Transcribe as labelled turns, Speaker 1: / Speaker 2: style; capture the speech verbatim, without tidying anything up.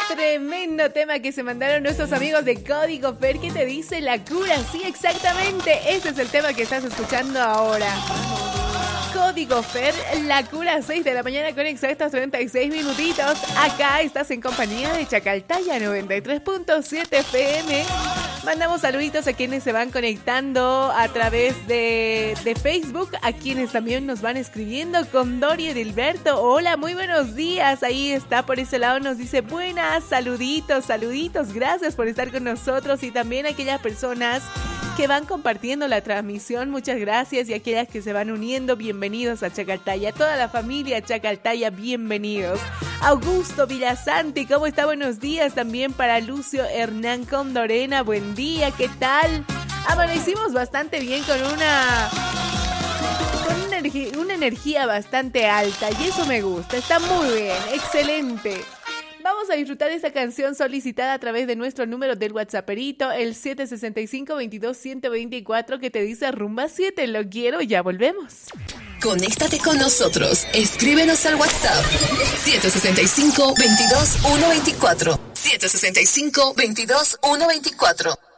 Speaker 1: Tremendo tema que se mandaron nuestros amigos de Código Fer. ¿Qué te dice la cura? Sí, exactamente. Ese es el tema que estás escuchando ahora. Código Fer, la cura, seis de la mañana con exactos treinta y seis minutitos. Acá estás en compañía de Chacaltaya noventa y tres punto siete F M. Mandamos saluditos a quienes se van conectando a través de, de Facebook, a quienes también nos van escribiendo. Con Dori Edilberto, hola, muy buenos días. Ahí está, por ese lado nos dice buenas, saluditos, saluditos. Gracias por estar con nosotros y también a aquellas personas que van compartiendo la transmisión, muchas gracias, y aquellas que se van uniendo, bienvenidos a Chacaltaya, toda la familia Chacaltaya, bienvenidos. Augusto Villasanti, ¿cómo está? Buenos días también para Lucio Hernán Condorena, buen día, ¿qué tal? Amanecimos bastante bien con una... con una energía, una energía bastante alta y eso me gusta, está muy bien, excelente. Vamos a disfrutar de esta canción solicitada a través de nuestro número del WhatsApperito, el siete seis cinco, veintidós, ciento veinticuatro, que te dice Rumba siete, lo quiero, ya volvemos.
Speaker 2: Conéctate con nosotros, escríbenos al WhatsApp siete seis cinco, veintidós, ciento veinticuatro, siete seis cinco, veintidós, ciento veinticuatro.